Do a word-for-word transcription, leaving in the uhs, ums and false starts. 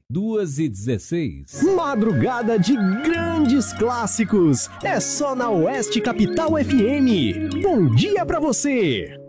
duas e dezesseis. Madrugada de grandes clássicos. É só na Oeste Capital F M. Bom dia pra você.